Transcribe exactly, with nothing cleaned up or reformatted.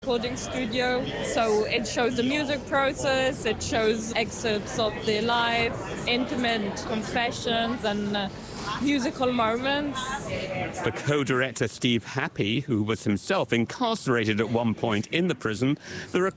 Recording studio, so it shows the music process, it shows excerpts of their life, intimate confessions and uh, musical moments. For co-director Steve Happy, who was himself incarcerated at one point in the prison, there are